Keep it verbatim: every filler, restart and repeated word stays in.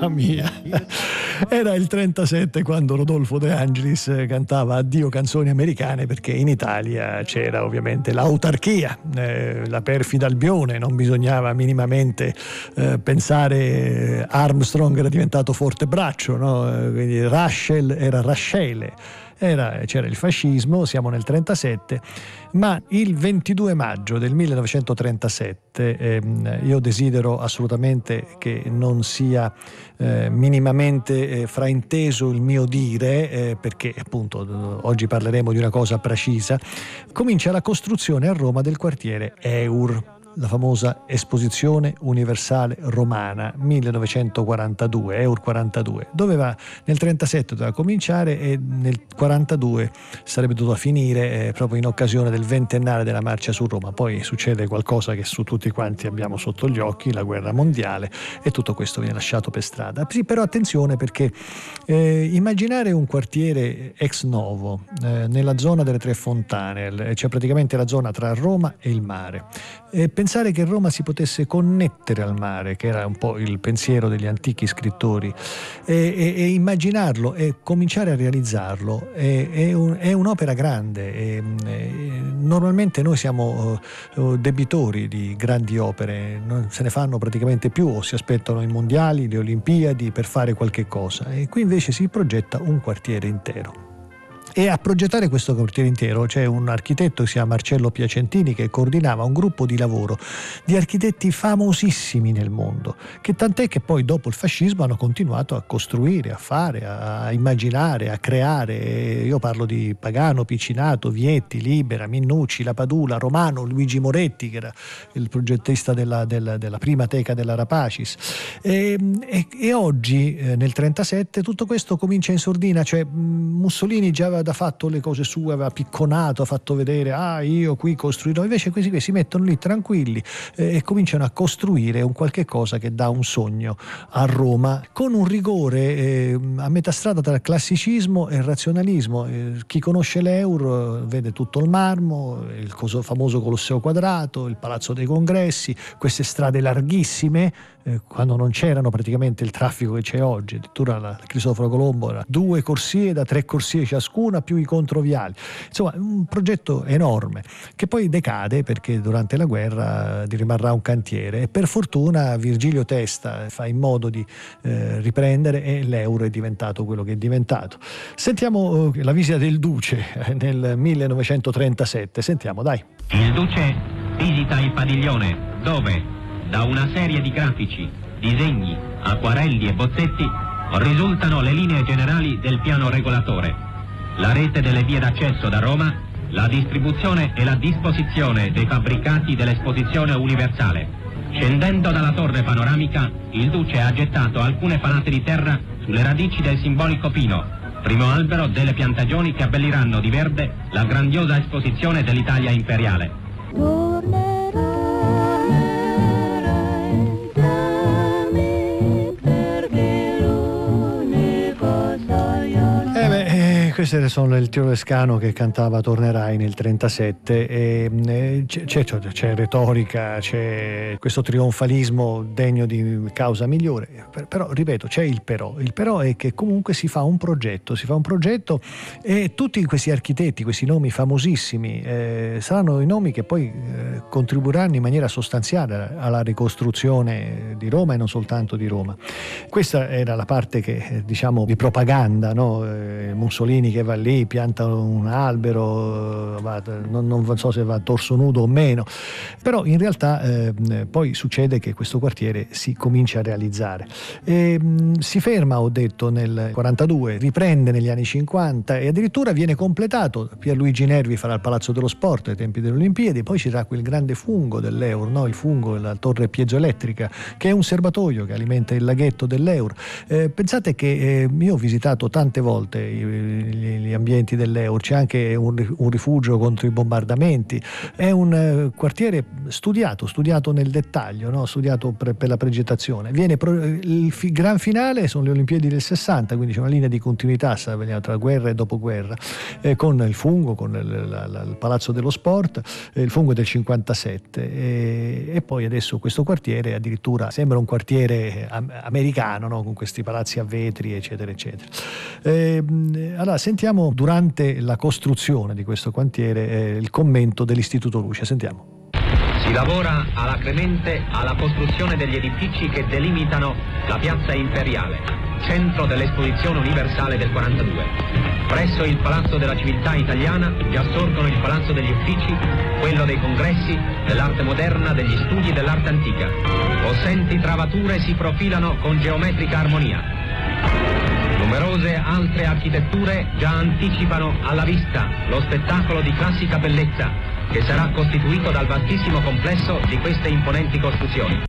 mamma mia. Era il trentasette quando Rodolfo De Angelis cantava Addio canzoni americane, perché in Italia c'era ovviamente l'autarchia, eh, la perfida Albione, non bisognava minimamente eh, pensare Armstrong era diventato Fortebraccio, no? Quindi Rachel era Rascele. Era, c'era il fascismo, siamo nel trentasette, ma il ventidue maggio del millenovecentotrentasette, ehm, io desidero assolutamente che non sia eh, minimamente eh, frainteso il mio dire, eh, perché appunto oggi parleremo di una cosa precisa, comincia la costruzione a Roma del quartiere Eur, la famosa Esposizione Universale Romana millenovecentoquarantadue, Eur quarantadue. Doveva, nel trentasette doveva cominciare e nel quarantadue sarebbe dovuta finire eh, proprio in occasione del ventennale della marcia su Roma. Poi succede qualcosa che su tutti quanti abbiamo sotto gli occhi, la guerra mondiale, e tutto questo viene lasciato per strada. Sì, però attenzione, perché eh, immaginare un quartiere ex novo eh, nella zona delle Tre Fontane, cioè praticamente la zona tra Roma e il mare, e pensare che Roma si potesse connettere al mare, che era un po' il pensiero degli antichi scrittori, e, e, e immaginarlo e cominciare a realizzarlo è, è, un, è un'opera grande. E, e, normalmente noi siamo uh, debitori di grandi opere, non se ne fanno praticamente più, o si aspettano i mondiali, le Olimpiadi per fare qualche cosa, e qui invece si progetta un quartiere intero. E a progettare questo quartiere intero c'è un architetto che si chiama Marcello Piacentini, che coordinava un gruppo di lavoro di architetti famosissimi nel mondo, che tant'è che poi dopo il fascismo hanno continuato a costruire, a fare, a immaginare, a creare. Io parlo di Pagano, Piccinato, Vietti, Libera, Minnucci, Lapadula, Romano, Luigi Moretti, che era il progettista della, della, della prima teca della Rapacis. E, e, e oggi, eh, nel trentasette, tutto questo comincia in sordina, cioè Mussolini già aveva fatto le cose sue, aveva picconato, ha fatto vedere ah io qui costruirò, invece questi qui si mettono lì tranquilli eh, e cominciano a costruire un qualche cosa che dà un sogno a Roma, con un rigore eh, a metà strada tra il classicismo e il razionalismo. Eh, chi conosce l'Eur vede tutto il marmo, il coso, famoso Colosseo Quadrato, il Palazzo dei Congressi, queste strade larghissime, eh, quando non c'erano praticamente il traffico che c'è oggi. Addirittura la Cristoforo Colombo era due corsie da tre corsie ciascuna più i controviali, insomma un progetto enorme che poi decade perché durante la guerra rimarrà un cantiere, e per fortuna Virgilio Testa fa in modo di eh, riprendere, e l'Eur è diventato quello che è diventato. Sentiamo eh, la visita del Duce nel millenovecentotrentasette, sentiamo dai. Il Duce visita il padiglione dove da una serie di grafici, disegni, acquarelli e bozzetti risultano le linee generali del piano regolatore, la rete delle vie d'accesso da Roma, la distribuzione e la disposizione dei fabbricati dell'Esposizione Universale. Scendendo dalla torre panoramica, il Duce ha gettato alcune palate di terra sulle radici del simbolico pino, primo albero delle piantagioni che abbelliranno di verde la grandiosa esposizione dell'Italia imperiale. Queste sono il Tiro Lescano che cantava Tornerai nel trentasette, e, e c'è, c'è, c'è retorica, c'è questo trionfalismo degno di causa migliore, però ripeto c'è il però, il però è che comunque si fa un progetto, si fa un progetto e tutti questi architetti, questi nomi famosissimi eh, saranno i nomi che poi eh, contribuiranno in maniera sostanziale alla ricostruzione di Roma, e non soltanto di Roma. Questa era la parte che diciamo di propaganda, no? Eh, Mussolini che va lì, pianta un albero, va, non, non so se va a torso nudo o meno, però in realtà eh, poi succede che questo quartiere si comincia a realizzare. E, mh, si ferma, ho detto, nel quarantadue, riprende negli anni cinquanta e addirittura viene completato. Pierluigi Nervi farà il Palazzo dello Sport ai tempi delle Olimpiadi, poi ci sarà quel grande fungo dell'Eur, no? Il fungo, la torre piezoelettrica, che è un serbatoio che alimenta il laghetto dell'Eur. Eh, pensate che eh, io ho visitato tante volte i, gli gli, gli ambienti dell'Eur, c'è anche un, un rifugio contro i bombardamenti, è un uh, quartiere studiato, studiato nel dettaglio, no? Studiato per, per la progettazione. Viene pro, il fi, gran finale sono le Olimpiadi del sessanta, quindi c'è una linea di continuità tra guerra e dopoguerra, eh, con il fungo, con il, la, la, il Palazzo dello Sport, eh, il fungo del cinquantasette, e, e poi adesso questo quartiere addirittura sembra un quartiere am- americano, no? Con questi palazzi a vetri, eccetera, eccetera. Eh, allora, sentiamo durante la costruzione di questo quartiere eh, il commento dell'Istituto Luce, sentiamo. Si lavora alacremente alla costruzione degli edifici che delimitano la piazza imperiale, centro dell'esposizione universale del quarantadue. Presso il Palazzo della Civiltà Italiana già sorgono il Palazzo degli Uffici, quello dei congressi, dell'arte moderna, degli studi dell'arte antica. Possenti travature si profilano con geometrica armonia. Numerose altre architetture già anticipano alla vista lo spettacolo di classica bellezza che sarà costituito dal vastissimo complesso di queste imponenti costruzioni.